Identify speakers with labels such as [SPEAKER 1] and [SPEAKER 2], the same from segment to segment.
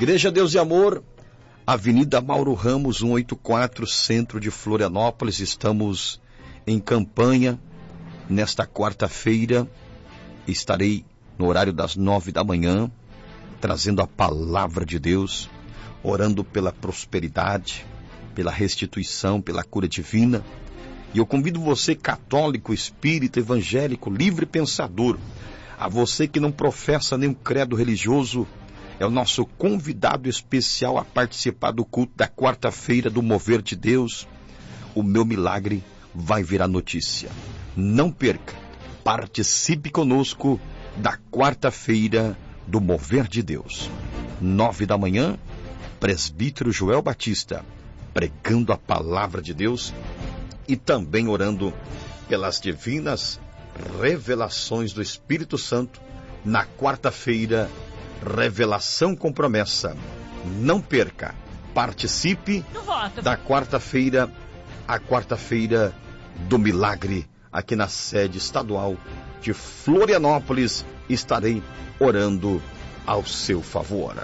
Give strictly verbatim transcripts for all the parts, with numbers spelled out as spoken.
[SPEAKER 1] Igreja Deus e Amor, Avenida Mauro Ramos, cento e oitenta e quatro, centro de Florianópolis. Estamos em campanha. Nesta quarta-feira, estarei no horário das nove da manhã, trazendo a palavra de Deus, orando pela prosperidade, pela restituição, pela cura divina. E eu convido você, católico, espírita, evangélico, livre pensador, a você que não professa nenhum credo religioso, é o nosso convidado especial a participar do culto da quarta-feira do Mover de Deus. O meu milagre vai virar notícia. Não perca, participe conosco da quarta-feira do Mover de Deus. Nove da manhã, presbítero Joel Batista, pregando a palavra de Deus e também orando pelas divinas revelações do Espírito Santo na quarta-feira, revelação com promessa. Não perca, participe da quarta-feira, a quarta-feira do milagre, aqui na sede estadual de Florianópolis. Estarei orando ao seu favor.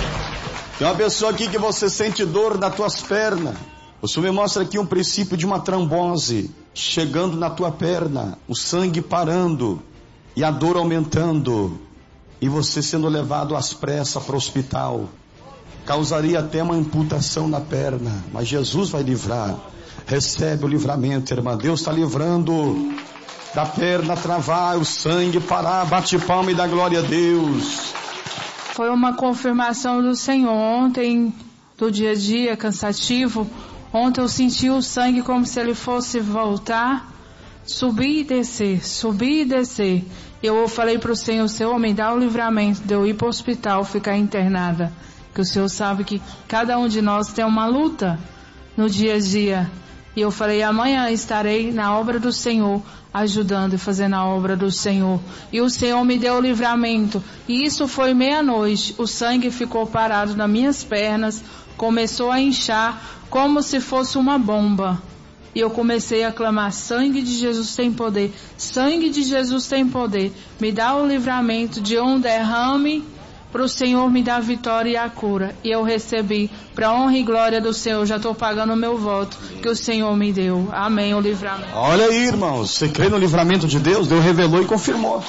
[SPEAKER 2] Tem uma pessoa aqui que você sente dor nas tuas pernas. O Senhor me mostra aqui um princípio de uma trombose chegando na tua perna, o sangue parando e a dor aumentando, e você sendo levado às pressas para o hospital. Causaria até uma amputação na perna, mas Jesus vai livrar. Recebe o livramento, irmã. Deus está livrando da perna travar, o sangue parar. Bate palma e dá glória a Deus.
[SPEAKER 3] Foi uma confirmação do Senhor ontem, do dia a dia cansativo. Ontem eu senti o sangue como se ele fosse voltar, subir e descer, subir e descer. Eu falei para o Senhor: Senhor, me dá o livramento de eu ir para o hospital, ficar internada. Que o Senhor sabe que cada um de nós tem uma luta no dia a dia. E eu falei: amanhã estarei na obra do Senhor, ajudando e fazendo a obra do Senhor. E o Senhor me deu o livramento. E isso foi meia-noite. O sangue ficou parado nas minhas pernas, começou a inchar como se fosse uma bomba. E eu comecei a clamar: sangue de Jesus tem poder, sangue de Jesus tem poder. Me dá o livramento de um derrame, para o Senhor me dar a vitória e a cura. E eu recebi, para a honra e glória do Senhor. Já estou pagando o meu voto que o Senhor me deu. Amém, o livramento.
[SPEAKER 2] Olha aí, irmãos, você crê no livramento de Deus? Deus revelou e confirmou.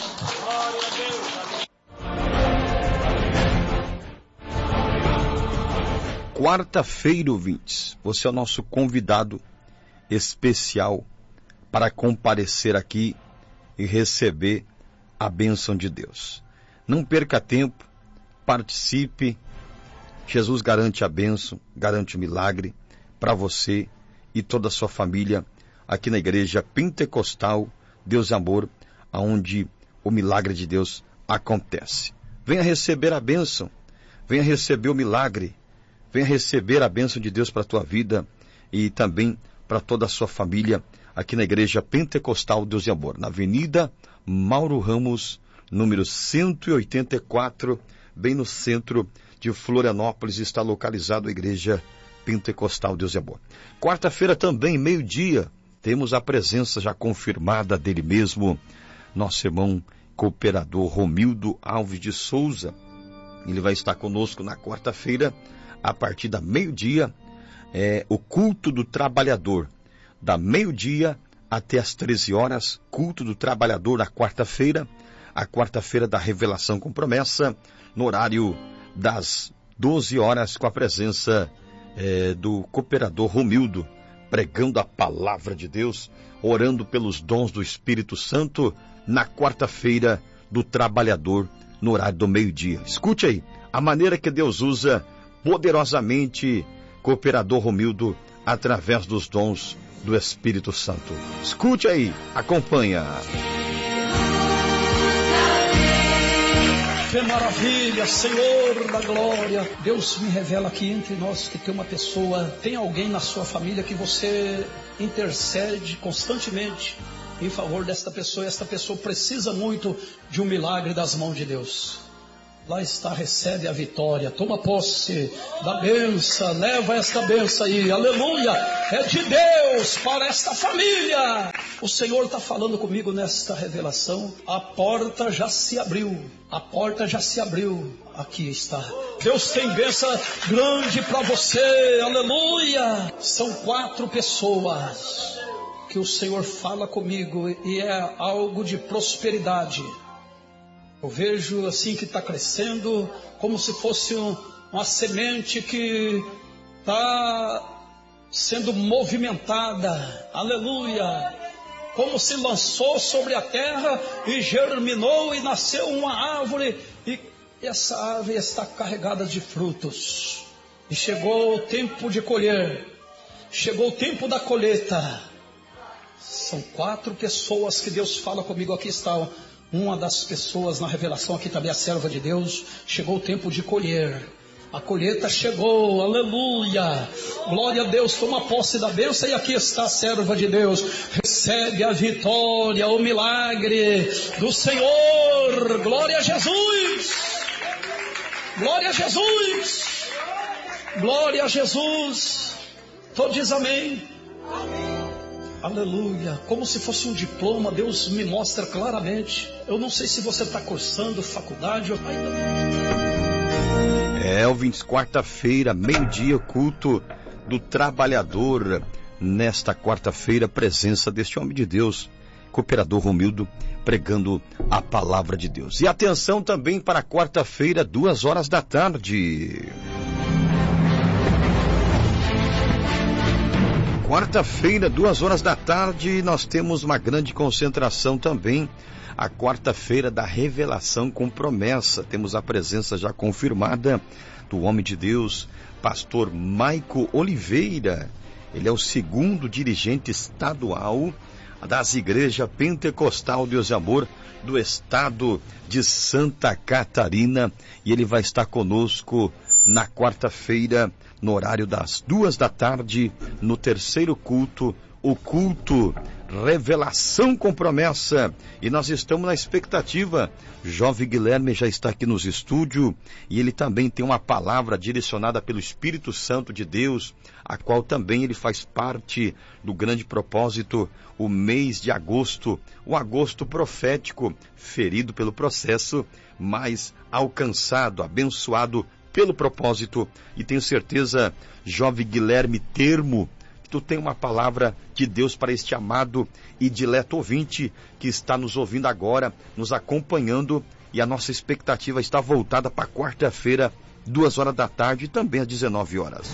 [SPEAKER 1] Quarta-feira, ouvintes, você é o nosso convidado especial para comparecer aqui e receber a bênção de Deus. Não perca tempo, participe. Jesus garante a bênção, garante o milagre para você e toda a sua família aqui na Igreja Pentecostal Deus e Amor, onde o milagre de Deus acontece. Venha receber a bênção, venha receber o milagre, venha receber a bênção de Deus para a tua vida e também para toda a sua família aqui na Igreja Pentecostal Deus e Amor, na Avenida Mauro Ramos, número cento e oitenta e quatro, bem no centro de Florianópolis, está localizado a Igreja Pentecostal Deus e Amor. Quarta-feira também, meio-dia, temos a presença já confirmada dele mesmo, nosso irmão cooperador Romildo Alves de Souza. Ele vai estar conosco na quarta-feira, a partir da meio-dia, é, o culto do trabalhador, da meio-dia até as treze horas, culto do trabalhador na quarta-feira, a quarta-feira da revelação com promessa, no horário das doze horas, com a presença é, do cooperador Romildo, pregando a palavra de Deus, orando pelos dons do Espírito Santo, na quarta-feira do trabalhador, no horário do meio-dia. Escute aí, a maneira que Deus usa poderosamente cooperador Romildo através dos dons do Espírito Santo. Escute aí, acompanha.
[SPEAKER 4] Que maravilha, Senhor da glória. Deus me revela aqui entre nós que tem uma pessoa, tem alguém na sua família que você intercede constantemente em favor desta pessoa, e esta pessoa precisa muito de um milagre das mãos de Deus. Lá está, recebe a vitória, toma posse da bênção, leva esta bênção aí, aleluia, é de Deus para esta família. O Senhor está falando comigo nesta revelação, a porta já se abriu, a porta já se abriu, aqui está. Deus tem bênção grande para você, aleluia. São quatro pessoas que o Senhor fala comigo e é algo de prosperidade. Eu vejo assim que está crescendo, como se fosse um, uma semente que está sendo movimentada, aleluia, como se lançou sobre a terra e germinou e nasceu uma árvore, e essa árvore está carregada de frutos, e chegou o tempo de colher, chegou o tempo da colheita. São quatro pessoas que Deus fala comigo, aqui estão. Uma das pessoas na revelação, aqui também a serva de Deus, chegou o tempo de colher. A colheita chegou, aleluia. Glória a Deus, toma posse da bênção. E aqui está a serva de Deus. Recebe a vitória, o milagre do Senhor. Glória a Jesus. Glória a Jesus. Glória a Jesus. Todos diz amém. Amém. Aleluia, como se fosse um diploma, Deus me mostra claramente. Eu não sei se você está cursando faculdade ou ainda não.
[SPEAKER 1] É, ouvintes, quarta-feira, meio-dia, culto do trabalhador. Nesta quarta-feira, presença deste homem de Deus, cooperador Romildo, pregando a palavra de Deus. E atenção também para quarta-feira, duas horas da tarde. Quarta-feira, duas horas da tarde, nós temos uma grande concentração também. A quarta-feira da revelação com promessa. Temos a presença já confirmada do homem de Deus, pastor Maico Oliveira. Ele é o segundo dirigente estadual das igrejas Pentecostal Deus de Amor do estado de Santa Catarina. E ele vai estar conosco na quarta-feira, no horário das duas da tarde, no terceiro culto, o culto Revelação com Promessa. E nós estamos na expectativa. Jovem Guilherme já está aqui nos estúdios e ele também tem uma palavra direcionada pelo Espírito Santo de Deus, a qual também ele faz parte do grande propósito, o mês de agosto, o agosto profético, ferido pelo processo, mas alcançado, abençoado pelo propósito. E tenho certeza, jovem Guilherme Termo, que tu tem uma palavra de Deus para este amado e dileto ouvinte que está nos ouvindo agora, nos acompanhando, e a nossa expectativa está voltada para quarta-feira, duas horas da tarde e também às dezenove horas.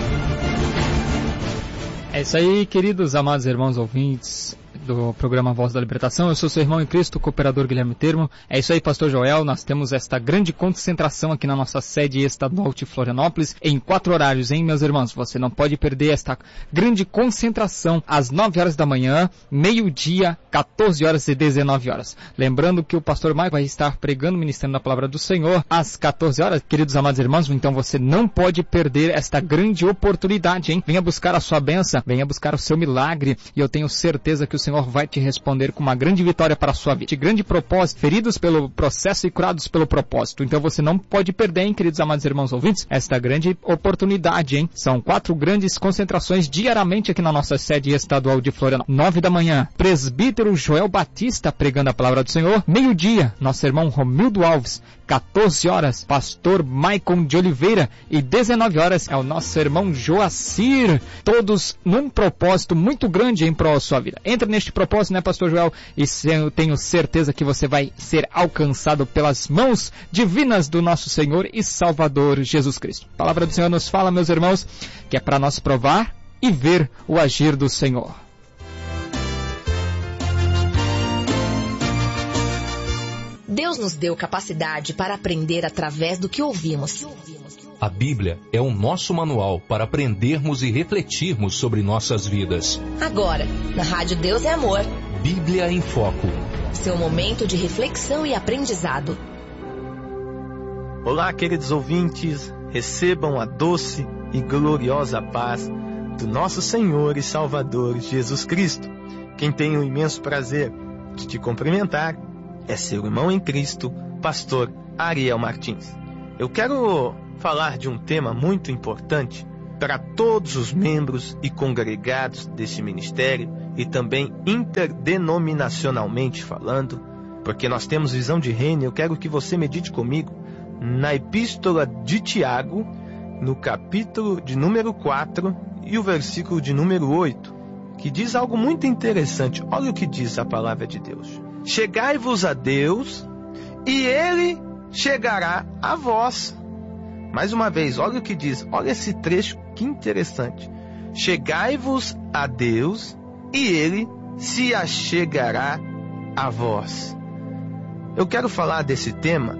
[SPEAKER 5] É isso aí, queridos amados irmãos ouvintes do programa Voz da Libertação. Eu sou seu irmão em Cristo, cooperador Guilherme Termo. É isso aí, pastor Joel. Nós temos esta grande concentração aqui na nossa sede estadual de Florianópolis, em quatro horários, hein, meus irmãos? Você não pode perder esta grande concentração às nove horas da manhã, meio-dia, quatorze horas e dezenove horas. Lembrando que o pastor Maico vai estar pregando, ministrando a palavra do Senhor às quatorze horas. Queridos amados irmãos, então você não pode perder esta grande oportunidade, hein? Venha buscar a sua bênção, venha buscar o seu milagre, e eu tenho certeza que o Senhor vai te responder com uma grande vitória para a sua vida. De grande propósito, feridos pelo processo e curados pelo propósito. Então você não pode perder, hein, queridos amados irmãos ouvintes, esta grande oportunidade, hein? São quatro grandes concentrações diariamente aqui na nossa sede estadual de Florianópolis. Nove da manhã, presbítero Joel Batista pregando a palavra do Senhor. Meio-dia, nosso irmão Romildo Alves. quatorze horas, pastor Maicon de Oliveira. E dezenove horas é o nosso irmão Joacir. Todos num propósito muito grande em prol da sua vida. Entre neste propósito, né, pastor Joel? E eu tenho certeza que você vai ser alcançado pelas mãos divinas do nosso Senhor e Salvador Jesus Cristo. A palavra do Senhor nos fala, meus irmãos, que é para nós provar e ver o agir do Senhor.
[SPEAKER 6] Deus nos deu capacidade para aprender através do que ouvimos.
[SPEAKER 7] A Bíblia é o nosso manual para aprendermos e refletirmos sobre nossas vidas.
[SPEAKER 6] Agora, na Rádio Deus é Amor.
[SPEAKER 7] Bíblia em Foco.
[SPEAKER 6] Seu momento de reflexão e aprendizado.
[SPEAKER 8] Olá, queridos ouvintes. Recebam a doce e gloriosa paz do nosso Senhor e Salvador Jesus Cristo. Quem tem o imenso prazer de te cumprimentar é seu irmão em Cristo, pastor Ariel Martins. Eu quero falar de um tema muito importante para todos os membros e congregados deste ministério e também interdenominacionalmente falando, porque nós temos visão de reino. Eu quero que você medite comigo na Epístola de Tiago, no capítulo de número quatro e o versículo de número oito, que diz algo muito interessante. Olha o que diz a palavra de Deus. Chegai-vos a Deus e Ele chegará a vós. Mais uma vez, olha o que diz. Olha esse trecho, que interessante. Chegai-vos a Deus e Ele se achegará a vós. Eu quero falar desse tema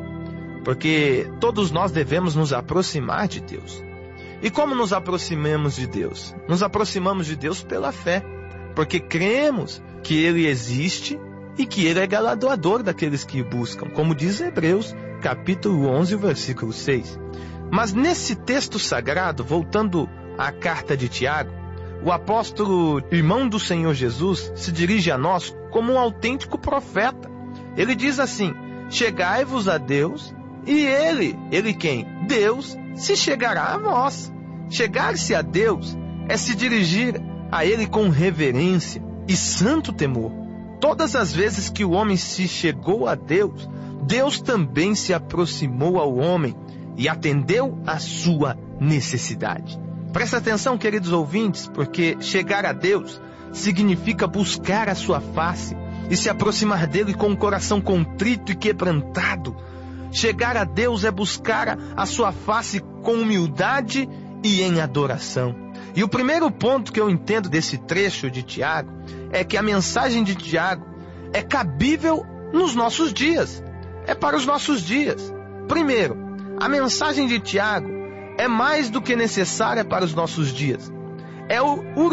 [SPEAKER 8] porque todos nós devemos nos aproximar de Deus. E como nos aproximamos de Deus? Nos aproximamos de Deus pela fé, porque cremos que Ele existe e que Ele é galardoador daqueles que o buscam, como diz Hebreus, capítulo onze, versículo seis. Mas nesse texto sagrado, voltando à carta de Tiago, o apóstolo, irmão do Senhor Jesus, se dirige a nós como um autêntico profeta. Ele diz assim: chegai-vos a Deus e Ele, Ele quem? Deus, se chegará a vós. Chegar-se a Deus é se dirigir a Ele com reverência e santo temor. Todas as vezes que o homem se chegou a Deus, Deus também se aproximou ao homem e atendeu a sua necessidade. Presta atenção, queridos ouvintes, porque chegar a Deus significa buscar a sua face e se aproximar dele com um coração contrito e quebrantado. Chegar a Deus é buscar a sua face com humildade e em adoração. E o primeiro ponto que eu entendo desse trecho de Tiago é que a mensagem de Tiago é cabível nos nossos dias. É para os nossos dias. Primeiro, a mensagem de Tiago é mais do que necessária para os nossos dias. É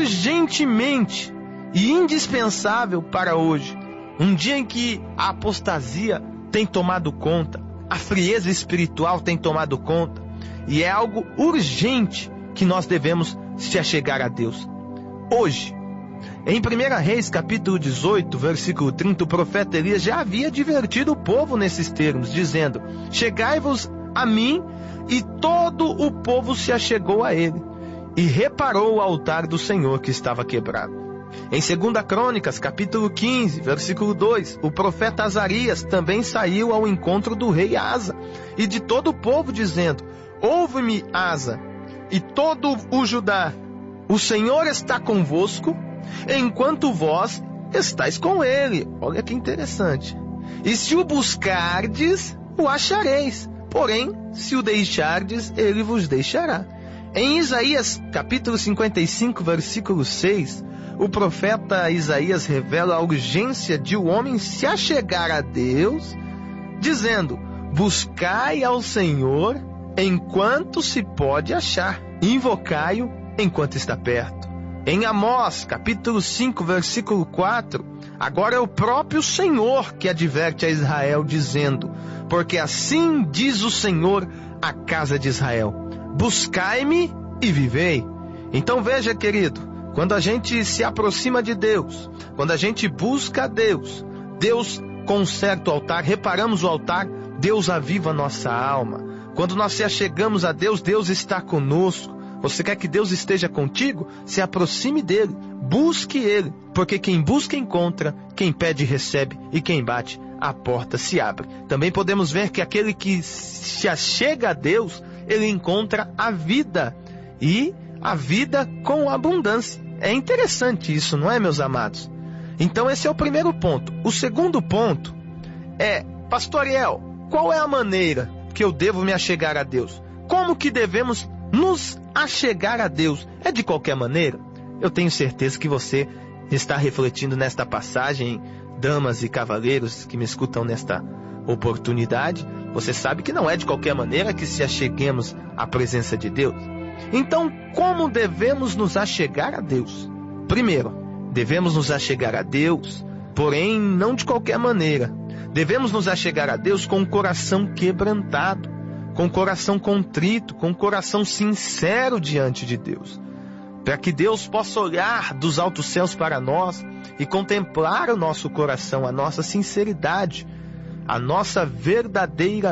[SPEAKER 8] urgentemente e indispensável para hoje. Um dia em que a apostasia tem tomado conta, a frieza espiritual tem tomado conta, e é algo urgente que nós devemos se achegar a Deus. Hoje, em primeira Reis, capítulo dezoito, versículo trinta, o profeta Elias já havia advertido o povo nesses termos, dizendo: chegai-vos a mim, e todo o povo se achegou a ele, e reparou o altar do Senhor que estava quebrado. Em segunda Crônicas, capítulo quinze, versículo dois, o profeta Azarias também saiu ao encontro do rei Asa e de todo o povo, dizendo: ouve-me, Asa, e todo o Judá, o Senhor está convosco, enquanto vós estáis com ele. Olha que interessante. E se o buscardes, o achareis, porém, se o deixardes, ele vos deixará. Em Isaías, capítulo cinquenta e cinco, versículo seis, o profeta Isaías revela a urgência de o homem se achegar a Deus, dizendo: buscai ao Senhor enquanto se pode achar, invocai-o enquanto está perto. Em Amós, capítulo cinco, versículo quatro, agora é o próprio Senhor que adverte a Israel, dizendo: porque assim diz o Senhor à casa de Israel: buscai-me e vivei. Então veja, querido, quando a gente se aproxima de Deus, quando a gente busca a Deus, Deus conserta o altar, reparamos o altar, Deus aviva a nossa alma. Quando nós se achegamos a Deus, Deus está conosco. Você quer que Deus esteja contigo? Se aproxime dele, busque ele, porque quem busca encontra, quem pede recebe, e quem bate, a porta se abre. Também podemos ver que aquele que se achega a Deus, ele encontra a vida, e a vida com abundância. É interessante isso, não é, meus amados? Então esse é o primeiro ponto. O segundo ponto é: Pastor Ariel, qual é a maneira que eu devo me achegar a Deus? Como que devemos nos achegar a Deus? É de qualquer maneira? Eu tenho certeza que você está refletindo nesta passagem, damas e cavaleiros que me escutam nesta oportunidade. Você sabe que não é de qualquer maneira que se acheguemos à presença de Deus. Então, como devemos nos achegar a Deus? Primeiro, devemos nos achegar a Deus, porém não de qualquer maneira. Devemos nos achegar a Deus com o coração quebrantado, com o coração contrito, com o coração sincero diante de Deus, para que Deus possa olhar dos altos céus para nós e contemplar o nosso coração, a nossa sinceridade, a nossa verdadeira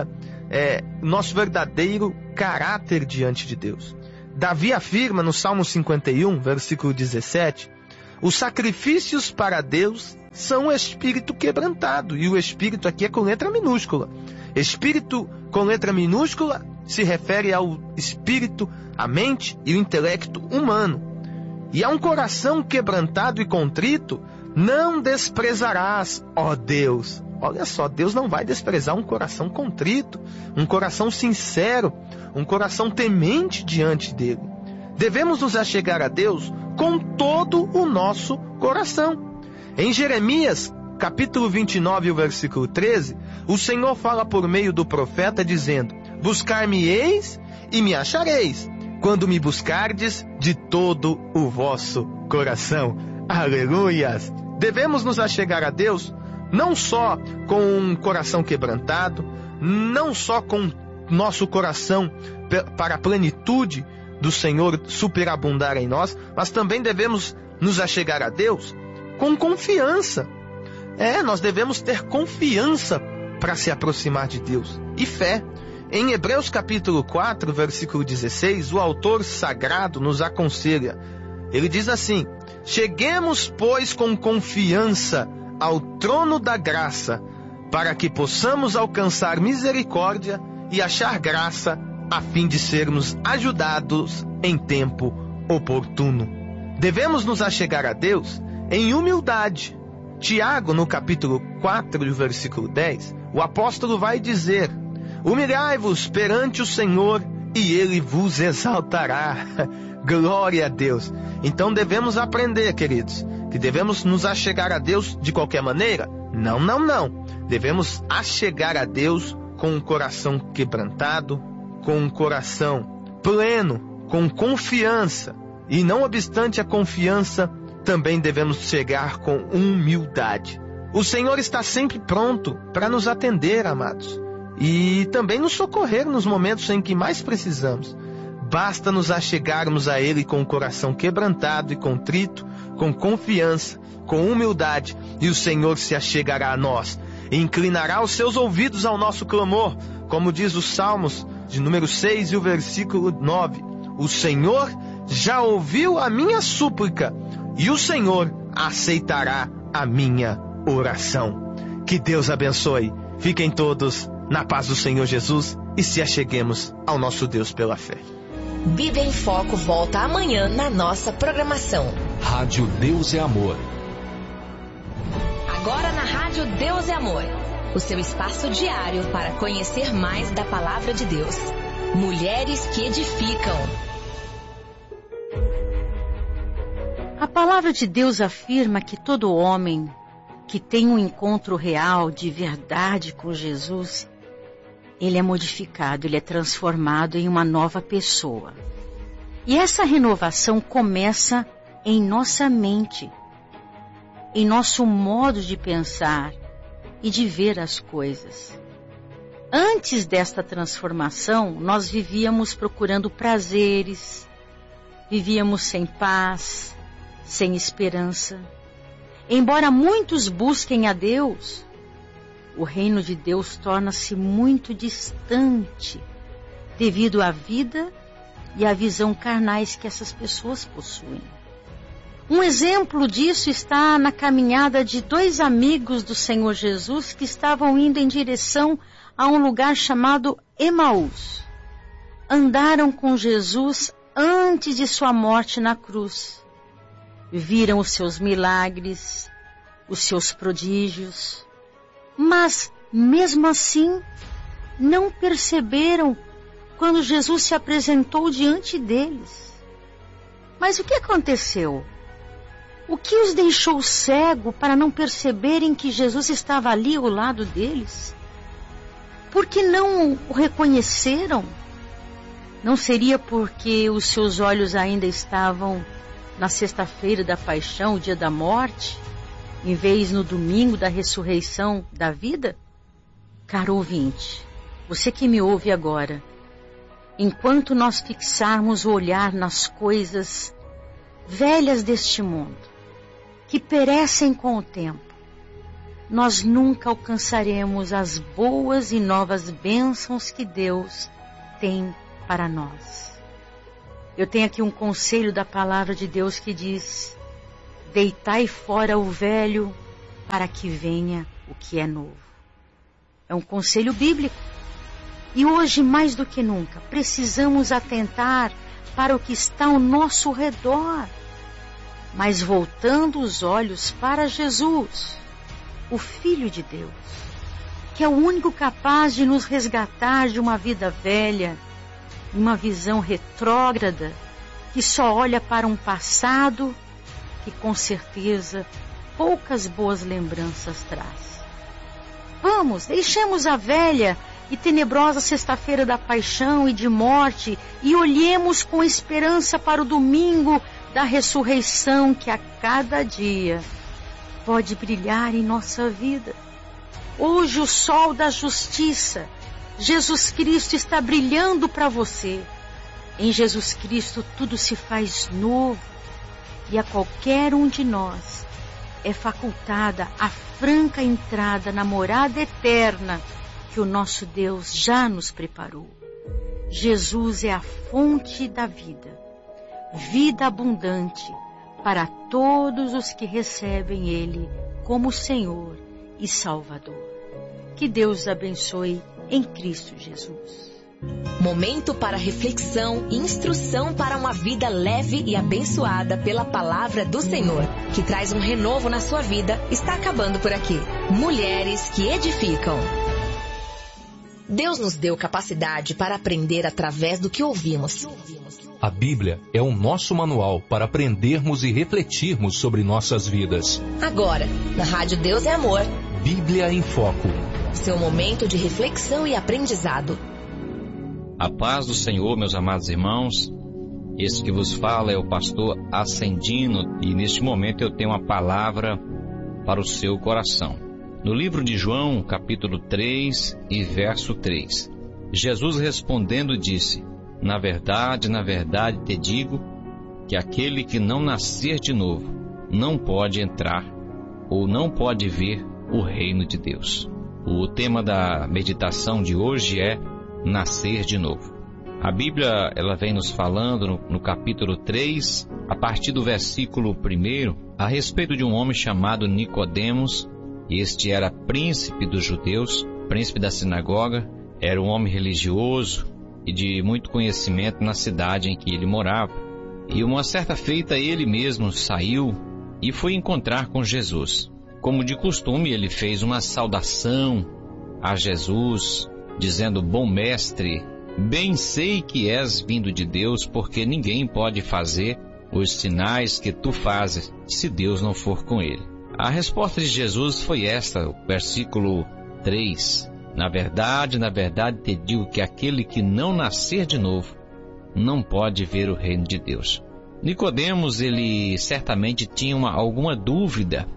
[SPEAKER 8] é, nosso verdadeiro caráter diante de Deus. Davi afirma no Salmo cinquenta e um, versículo dezessete, os sacrifícios para Deus são o espírito quebrantado, e o espírito aqui é com letra minúscula. Espírito com letra minúscula se refere ao espírito, a mente e o intelecto humano. E a um coração quebrantado e contrito não desprezarás, ó Deus. Olha só, Deus não vai desprezar um coração contrito, um coração sincero, um coração temente diante dele. Devemos nos achegar a Deus com todo o nosso coração. Em Jeremias, capítulo vinte e nove, versículo treze, o Senhor fala por meio do profeta dizendo: buscar-me-eis e me achareis, quando me buscardes de todo o vosso coração. Aleluias! Devemos nos achegar a Deus não só com um coração quebrantado, não só com nosso coração para a plenitude do Senhor superabundar em nós, mas também devemos nos achegar a Deus com confiança. É, nós devemos ter confiança para se aproximar de Deus. E fé. Em Hebreus capítulo quatro, versículo dezesseis, o autor sagrado nos aconselha. Ele diz assim: cheguemos, pois, com confiança ao trono da graça, para que possamos alcançar misericórdia e achar graça, a fim de sermos ajudados em tempo oportuno. Devemos nos achegar a Deus em humildade. Tiago, no capítulo quatro, versículo dez, o apóstolo vai dizer: humilhai-vos perante o Senhor e Ele vos exaltará. Glória a Deus. Então devemos aprender, queridos, que devemos nos achegar a Deus de qualquer maneira? Não, não, não. Devemos achegar a Deus com um coração quebrantado, com um coração pleno, com confiança. E não obstante a confiança, também devemos chegar com humildade. O Senhor está sempre pronto para nos atender, amados, e também nos socorrer nos momentos em que mais precisamos. Basta nos achegarmos a Ele com o coração quebrantado e contrito, com confiança, com humildade, e o Senhor se achegará a nós e inclinará os seus ouvidos ao nosso clamor, como diz os Salmos de número seis e o versículo nove. O Senhor já ouviu a minha súplica e o Senhor aceitará a minha oração. Que Deus abençoe. Fiquem todos na paz do Senhor Jesus e se acheguemos ao nosso Deus pela fé.
[SPEAKER 6] Bíblia em Foco volta amanhã na nossa programação.
[SPEAKER 7] Rádio Deus é Amor.
[SPEAKER 6] Agora na Rádio Deus é Amor, o seu espaço diário para conhecer mais da Palavra de Deus. Mulheres que edificam.
[SPEAKER 9] A Palavra de Deus afirma que todo homem que tem um encontro real, de verdade com Jesus, ele é modificado, ele é transformado em uma nova pessoa. E essa renovação começa em nossa mente, em nosso modo de pensar e de ver as coisas. Antes desta transformação, nós vivíamos procurando prazeres, vivíamos sem paz, sem esperança. Embora muitos busquem a Deus, o reino de Deus torna-se muito distante devido à vida e à visão carnais que essas pessoas possuem. Um exemplo disso está na caminhada de dois amigos do Senhor Jesus que estavam indo em direção a um lugar chamado Emaús. Andaram com Jesus antes de sua morte na cruz. Viram os seus milagres, os seus prodígios, mas, mesmo assim, não perceberam quando Jesus se apresentou diante deles. Mas o que aconteceu? O que os deixou cego para não perceberem que Jesus estava ali ao lado deles? Por que não o reconheceram? Não seria porque os seus olhos ainda estavam na sexta-feira da paixão, o dia da morte, em vez no domingo da ressurreição da vida? Caro ouvinte, você que me ouve agora, enquanto nós fixarmos o olhar nas coisas velhas deste mundo, que perecem com o tempo, nós nunca alcançaremos as boas e novas bênçãos que Deus tem para nós. Eu tenho aqui um conselho da palavra de Deus que diz: deitai fora o velho para que venha o que é novo. É um conselho bíblico. E hoje, mais do que nunca, precisamos atentar para o que está ao nosso redor, mas voltando os olhos para Jesus, o Filho de Deus, que é o único capaz de nos resgatar de uma vida velha, uma visão retrógrada, que só olha para um passado que com certeza poucas boas lembranças traz. Vamos, deixemos a velha e tenebrosa sexta-feira da paixão e de morte e olhemos com esperança para o domingo da ressurreição que a cada dia pode brilhar em nossa vida. Hoje o sol da justiça, Jesus Cristo, está brilhando para você. Em Jesus Cristo tudo se faz novo e a qualquer um de nós é facultada a franca entrada na morada eterna que o nosso Deus já nos preparou. Jesus é a fonte da vida, vida abundante para todos os que recebem Ele como Senhor e Salvador. Que Deus abençoe em Cristo Jesus.
[SPEAKER 6] Momento para reflexão e instrução para uma vida leve e abençoada pela palavra do Senhor, que traz um renovo na sua vida, está acabando por aqui. Mulheres que edificam. Deus nos deu capacidade para aprender através do que ouvimos.
[SPEAKER 7] A Bíblia é o nosso manual para aprendermos e refletirmos sobre nossas vidas.
[SPEAKER 6] Agora, na Rádio Deus é Amor,
[SPEAKER 7] Bíblia em Foco.
[SPEAKER 6] Seu momento de reflexão e aprendizado.
[SPEAKER 10] A paz do Senhor, meus amados irmãos. Este que vos fala é o pastor Ascendino e neste momento eu tenho uma palavra para o seu coração. No livro de João, capítulo três e verso três, Jesus respondendo disse: Na verdade, na verdade te digo que aquele que não nascer de novo não pode entrar ou não pode ver o reino de Deus. O tema da meditação de hoje é nascer de novo. A Bíblia ela vem nos falando no, no capítulo três, a partir do versículo primeiro, a respeito de um homem chamado Nicodemos. Este era príncipe dos judeus, príncipe da sinagoga, era um homem religioso e de muito conhecimento na cidade em que ele morava. E uma certa feita ele mesmo saiu e foi encontrar com Jesus. Como de costume, ele fez uma saudação a Jesus, dizendo: Bom mestre, bem sei que és vindo de Deus, porque ninguém pode fazer os sinais que tu fazes se Deus não for com ele. A resposta de Jesus foi esta, o versículo três. Na verdade, na verdade te digo que aquele que não nascer de novo não pode ver o reino de Deus. Nicodemos, ele certamente tinha uma, alguma dúvida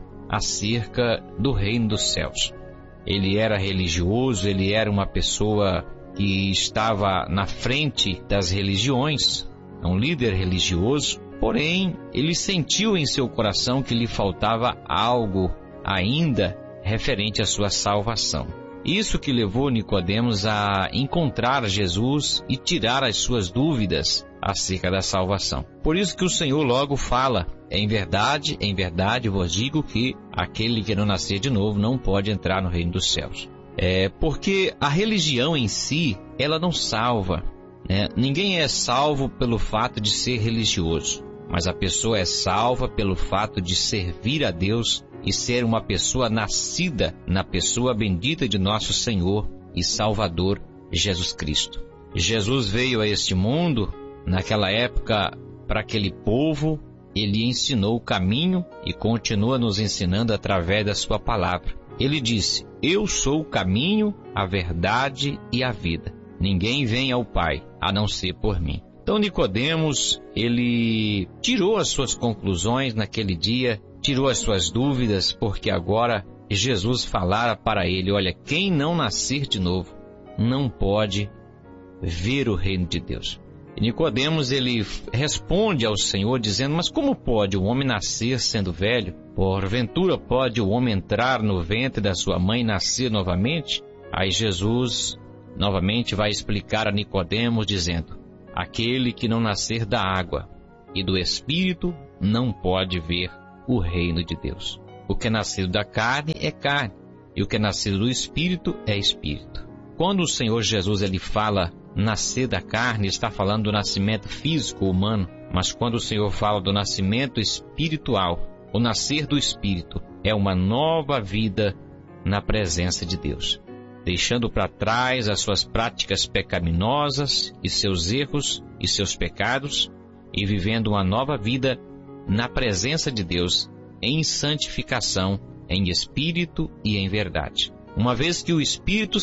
[SPEAKER 10] acerca do reino dos céus. Ele era religioso, ele era uma pessoa que estava na frente das religiões, um líder religioso. Porém, ele sentiu em seu coração que lhe faltava algo ainda referente à sua salvação. Isso que levou Nicodemos a encontrar Jesus e tirar as suas dúvidas acerca da salvação. Por isso que o Senhor logo fala: em verdade, em verdade vos digo que aquele que não nascer de novo não pode entrar no reino dos céus. É porque a religião em si, ela não salva, né? Ninguém é salvo pelo fato de ser religioso, mas a pessoa é salva pelo fato de servir a Deus e ser uma pessoa nascida na pessoa bendita de nosso Senhor e Salvador Jesus Cristo. Jesus veio a este mundo, naquela época, para aquele povo. Ele ensinou o caminho e continua nos ensinando através da sua palavra. Ele disse: Eu sou o caminho, a verdade e a vida. Ninguém vem ao Pai a não ser por mim. Então Nicodemos, ele tirou as suas conclusões naquele dia, tirou as suas dúvidas, porque agora Jesus falara para ele: olha, quem não nascer de novo não pode ver o reino de Deus. E Nicodemos, ele responde ao Senhor dizendo: mas como pode o homem nascer sendo velho? Porventura pode o homem entrar no ventre da sua mãe e nascer novamente? Aí Jesus novamente vai explicar a Nicodemos dizendo: aquele que não nascer da água e do Espírito não pode ver o reino de Deus. O que é nascido da carne é carne, e o que é nascido do Espírito é Espírito. Quando o Senhor Jesus ele fala nascer da carne, está falando do nascimento físico humano, mas quando o Senhor fala do nascimento espiritual, o nascer do Espírito é uma nova vida na presença de Deus, deixando para trás as suas práticas pecaminosas e seus erros e seus pecados e vivendo uma nova vida na presença de Deus, em santificação, em espírito e em verdade. Uma vez que o Espírito